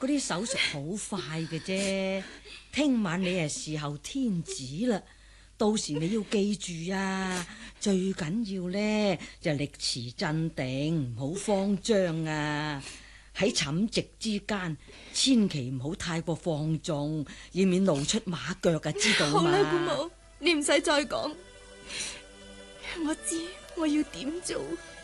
嗰啲手術好快嘅啫。聽晚你係侍候天子啦，到時你要記住啊，最緊要呢就力持鎮定，唔好慌張啊。喺寢夕之間，千祈唔好太過放縱，以免露出馬腳啊，知道嘛？ 好啦，姑母，你唔使再講，我知我要點做。